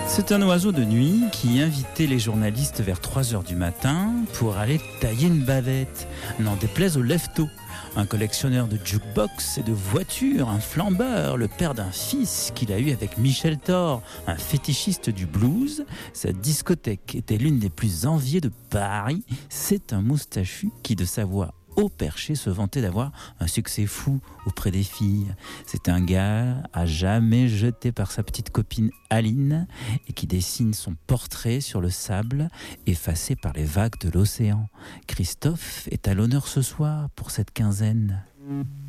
C'est un oiseau de nuit qui invitait les journalistes vers 3h du matin pour aller tailler une bavette. N'en déplaise au lève-tôt. Un collectionneur de jukebox et de voitures, un flambeur, le père d'un fils qu'il a eu avec Michel Thor, un fétichiste du blues. Sa discothèque était l'une des plus enviées de Paris. C'est un moustachu qui, de sa voix au perché, se vantait d'avoir un succès fou auprès des filles. C'est un gars à jamais jeté par sa petite copine Aline et qui dessine son portrait sur le sable effacé par les vagues de l'océan. Christophe est à l'honneur ce soir pour cette quinzaine.